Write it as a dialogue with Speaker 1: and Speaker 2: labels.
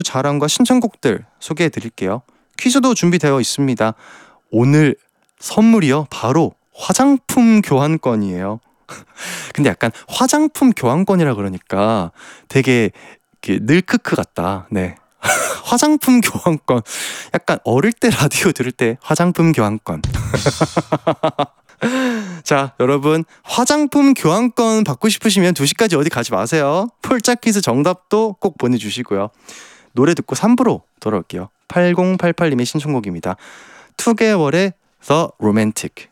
Speaker 1: 자랑과 신청곡들 소개해 드릴게요. 퀴즈도 준비되어 있습니다. 오늘 선물이요, 바로 화장품 교환권이에요. 근데 약간 화장품 교환권이라 그러니까 되게 이렇게 늘크크 같다. 네. 화장품 교환권. 약간 어릴 때 라디오 들을 때 화장품 교환권. 자, 여러분 화장품 교환권 받고 싶으시면 2시까지 어디 가지 마세요. 폴짝 퀴즈 정답도 꼭 보내주시고요. 노래 듣고 3부로 돌아올게요. 8088님의 신청곡입니다. 2개월의 The Romantic.